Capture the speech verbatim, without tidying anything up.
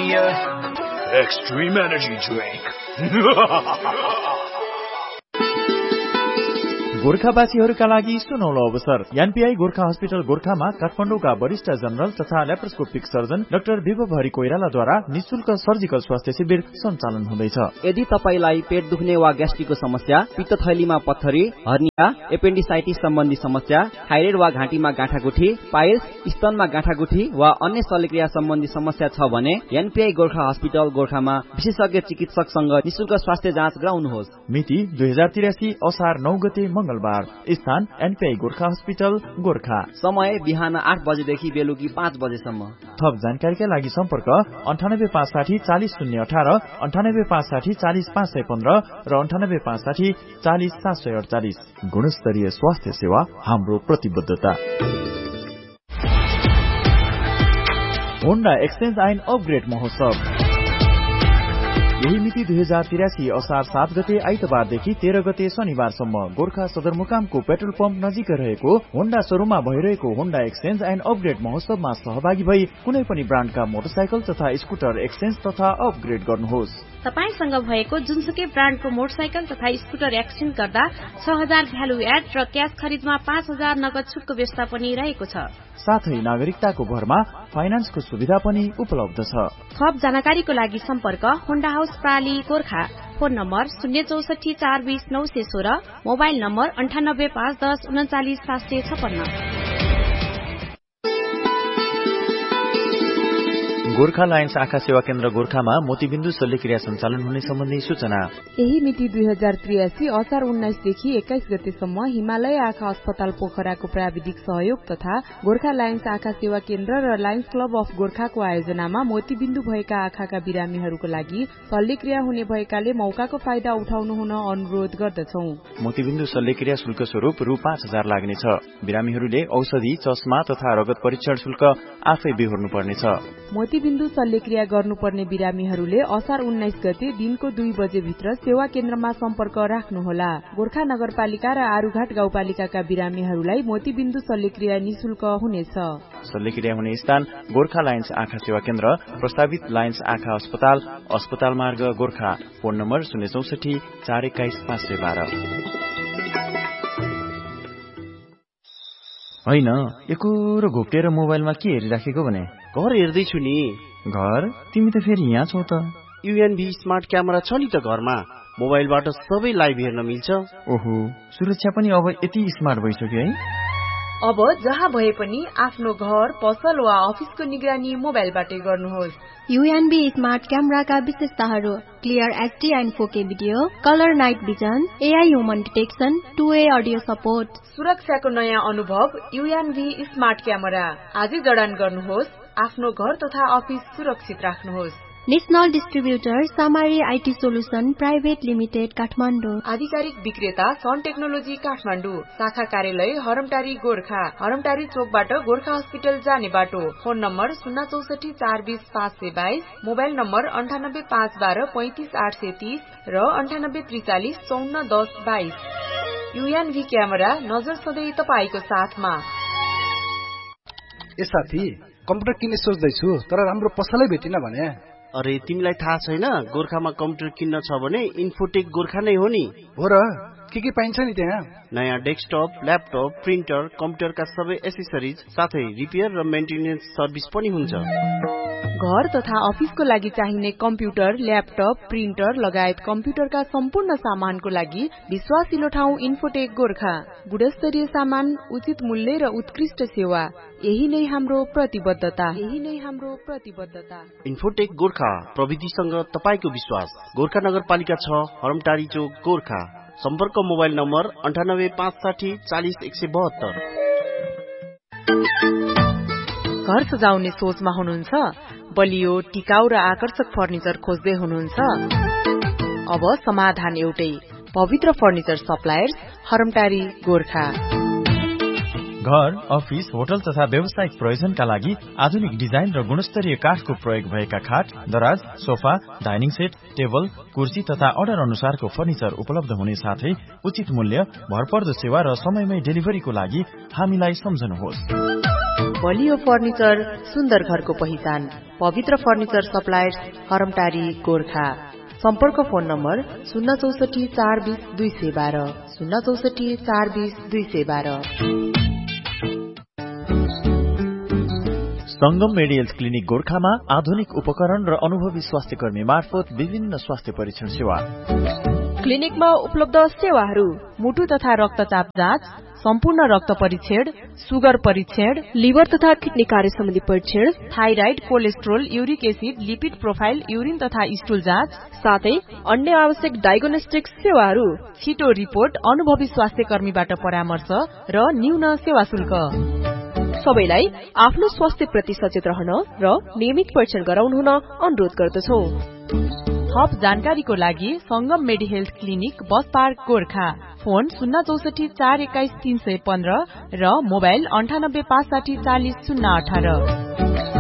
uh, extreme energy drink. गोर्खावासीहरूका लागि सुनौलो अवसर एनपीआई गोर्खा हस्पिटल गोर्खामा काठमाडौँका वरिष्ठ जनरल तथा ल्याप्रोस्कोपिक सर्जन डाक्टर विभव हरि कोइरालाद्वारा निशुल्क सर्जिकल स्वास्थ्य शिविर सञ्चालन हुँदैछ। यदि तपाईलाई पेट दुख्ने वा ग्यास्ट्रिकको समस्या, पित्तथैलीमा पत्थरी, हर्निया, एपेन्डिसाइटिस सम्बन्धी समस्या, थाइरोइड वा घाँटीमा गाँठागुठी, पाइल्स, स्तनमा गाँठागुठी वा अन्य शल्यक्रिया सम्बन्धी समस्या छ भने एनपीआई गोर्खा हस्पिटल गोर्खामा विशेषज्ञ चिकित्सकसँग निशुल्क स्वास्थ्य जाँच गराउनुहोस्। मिति दुई हजार त्रियासी असार नौ गते मंगलबार। स्थान एनपीआई गोर्खा हस्पिटल गोर्खा। समय बिहान आठ बजेदेखि बेलुकी पाँच बजेसम्म। थप जानकारीका लागि सम्पर्क अन्ठानब्बे पाँच साठी चालिस शून्य अठार, अन्ठानब्बे पाँच साठी चालिस पाँच सय पन्ध्र र अन्ठानब्बे पाँच साठी चालिस सात सय अडचालिस। गुणस्तरीय स्वास्थ्य सेवा हाम्रो प्रतिबद्धता। होन्डा एक्सचेन्ज एन्ड अपग्रेड महोत्सव यही मिति दुई हजार तिरासी असार सात गते आइतबारदेखि तेह्र गते शनिबारसम्म गोर्खा सदरमुकामको पेट्रोल पम्प नजिकै रहेको होन्डा शोरूममा भइरहेको होन्डा एक्सचेन्ज एन्ड अपग्रेड महोत्सवमा सहभागी भई कुनै पनि ब्रान्डका मोटरसाइकल तथा स्कुटर एक्सचेन्ज तथा अपग्रेड गर्नुहोस्। तपाईसँग भएको जुनसुकै ब्रान्डको मोटरसाइकल तथा स्कुटर एक्सचेन्ज गर्दा छ हजार भ्यालु एड र क्याश खरिदमा पाँच हजार नगद छुटको व्यवस्था पनि रहेको छ। साथै नागरिकताको भरमा फाइनान्सको सुविधा पनि उपलब्ध छ। थप जानकारीको लागि सम्पर्क Honda house प्राली Gorkha. Phone number शून्य चौसठी चार बीस नौ सय सोह्र, मोबाइल नम्बर अन्ठानब्बे पाँच दस उन्चालिस सात सय छपन्न। गोर्खा लायन्स आँखा सेवा केन्द्र गोर्खामा मोतीबिन्दु शल्यक्रिया सञ्चालन हुने सम्बन्धी सूचना। यही मिति दुई हजार त्रियासी असार उन्नाइसदेखि एक्काइस गतेसम्म हिमालय आँखा अस्पताल पोखराको प्राविधिक सहयोग तथा गोर्खा लायन्स आँखा सेवा केन्द्र र लायन्स क्लब अफ गोर्खाको आयोजनामा मोतीबिन्दु भएका आँखाका बिरामीहरूको लागि शल्यक्रिया हुने भएकाले मौकाको फाइदा उठाउनु हुन अनुरोध गर्दछौं। मोतीबिन्दु शल्यक्रिया शुल्क स्वरूप रु पाँच हजार लाग्नेछ। बिरामीहरूले औषधि, चस्मा तथा रगत परीक्षण शुल्क आफै बेहोर्नु पर्नेछ। मोतीबिन्दु शल्यक्रिया गर्नुपर्ने बिरामीहरूले असार उन्नाइस गते दिनको दुई बजे भित्र सेवा केन्द्रमा सम्पर्क राख्नुहोला। गोर्खा नगरपालिका र आरुघाट गाउँपालिकाका बिरामीहरूलाई मोतीबिन्दु शल्यक्रिया निशुल्क हुनेछ। शल्यक्रिया हुने स्थान गोर्खा लायन्स आँखा सेवा केन्द्र, प्रस्तावित लायन्स आँखा अस्पताल, अस्पताल मार्ग गोर्खा। फोन नम्बर शून्य चौसठी चार एक्काइस पाँच सय बाह्र। होइन, एकोरो घोप्टेर मोबाइलमा के हेरिराखेको भने? घर हेर्दैछु नि। घर? तिमी त फेरि यहाँ छौ त। युएनबी स्मार्ट क्यामेरा छ नि त घरमा। मोबाइलबाट सबै लाइभ हेर्न मिल्छ। ओहो, सुरक्षा पनि अब यति स्मार्ट भइसक्यो है। अब जहाँ भए पनि आफ्नो घर, पसल वा अफिसको निगरानी मोबाइलबाटै गर्नुहोस्। युएनबी स्मार्ट क्यामेराका विशेषताहरू: क्लियर एचडी एन्ड फोर के video, colour night vision, AI human detection, two way audio support. सुरक्षाको नयाँ अनुभव युएनबी स्मार्ट क्यामेरा। आजै जडान गर्नुहोस्। आफ्नो घर तथा अफिस सुरक्षित राख्नुहोस्। National distributor सामारी IT solution private limited Kathmandu. आधिकारिक विक्रेता सन टेक्नोलोजी काठमाडौँ। शाखा कार्यालय हरमटारी गोर्खा। हरमटारी चोकबाट गोर्खा हस्पिटल जाने बाटो। फोन नम्बर शून्य चौसठी चार बीस पाँच सय बाइस, मोबाइल नम्बर अन्ठानब्बे पाँच बाह्र पैंतिस आठ सय तीस र अन्ठानब्बे त्रिचालिस चौन्न दस बाइस। युएनभी क्यामेरा, नजर सधैँ तपाईँको साथमा। ए साथी, कम्प्युटर किन्ने सोच्दैछु तर राम्रो पसलै भेटिन भने। अरे तिमीलाई थाहा छैन, गोर्खामा कम्प्युटर किन्न छ भने इन्फोटेक गोर्खा नै हो नि। हो र? के के पाइन्छ नि त्यहाँ? नयाँ डेस्कटप, ल्यापटप, प्रिन्टर, कम्प्युटरका सबै एसेसरिज साथै रिपेयर र मेन्टेनेन्स सर्भिस पनि हुन्छ। घर तथा अफिसको लागि चाहिने कम्प्युटर, ल्यापटप, प्रिन्टर लगायत कम्प्युटरका सम्पूर्ण सामानको लागि विश्वासिलो ठाउँ इन्फोटेक गोर्खा। गुणस्तरीय सामान, उचित मूल्य र उत्कृष्ट सेवा, यही नै हाम्रो प्रतिबद्धता। यही नै हाम्रो प्रतिबद्धता। इन्फोटेक गोर्खा, प्रविधिसँग तपाईको विश्वास। गोर्खा नगरपालिका छ, हरमटारी चोक गोर्खा। सम्पर्क मोबाइल नम्बर अन्ठानब्बे पाँच साठी चालिस एक सय बहत्तर। घर सजाउने सोचमा हुनुहुन्छ? बलियो, टिकाउ र आकर्षक फर्निचर खोज्दै हुनुहुन्छ? अब समाधान एउटै, पवित्र फर्निचर सप्लायर्स, हरमटारी गोर्खा। घर, अफिस, होटल तथा व्यावसायिक प्रयोजनका लागि आधुनिक डिजाइन र गुणस्तरीय काठको प्रयोग भएका खाट, दराज, सोफा, डाइनिङ सेट, टेबल, कुर्सी तथा अर्डर अनुसारको फर्निचर उपलब्ध हुने साथै उचित मूल्य, भरपर्दो सेवा र समयमै डेलिभरीको लागि हामीलाई सम्झनुहोस्। बलियो फर्निचर सुन्दर घरको पहिचान पवित्र फर्निचर सप्लायर्स हरमटारी गोर्खा सम्पर्क फोन नम्बर शून्य चौसठी चार बीस दुई सय बाह्र शून्य चौसठी चार बीस दुई सय बाह्र। संगम मेडिकल क्लिनिक गोर्खामा आधुनिक उपकरण र अनुभवी स्वास्थ्य कर्मी मार्फत विभिन्न स्वास्थ्य परीक्षण सेवा। क्लिनिकमा उपलब्ध सेवाहरू मुटु तथा रक्तचाप जाँच, सम्पूर्ण रक्त परीक्षण, सुगर परीक्षण, लिभर तथा किडनी कार्य सम्बन्धी परीक्षण, thyroid, cholesterol, uric acid, lipid profile, urine तथा स्टुल जाँच, साथै अन्य आवश्यक डायग्नोस्टिक सेवाहरू, छिटो रिपोर्ट, अनुभवी स्वास्थ्य कर्मीबाट परामर्श र न्यून सेवा शुल्क। सबैलाई आफ्नो स्वास्थ्य प्रति सचेत रहन र नियमित परीक्षण गराउनु हुन अनुरोध गर्दछौ। थप जानकारीको लागि संगम मेडी health clinic bus park Gorkha phone शून्य चौसठी चार एक्काइस तीन सय पन्ध्र र मोबाइल अन्ठानब्बे पाँच साठी चालिस शून्य अठार।